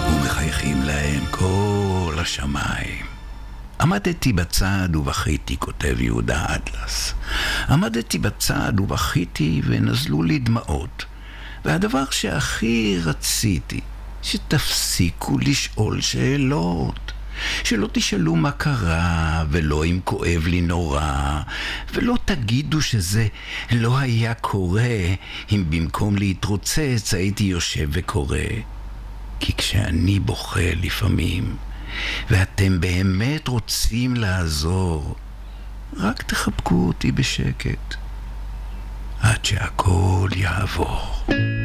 ומחייכים להם כל השמיים. עמדתי בצד ובכיתי, כותב יהודה אטלס. עמדתי בצד ובכיתי ונזלו לי דמעות. והדבר שהכי רציתי, שתפסיקו לשאול שאלות. שלא תשאלו מה קרה, ולא אם כואב לי נורא, ולא תגידו שזה לא היה קורה, אם במקום להתרוצץ הייתי יושב וקורא. כי כשאני בוכה לפעמים, ואתם באמת רוצים לעזור, רק תחבקו אותי בשקט, עד שהכל יעבור.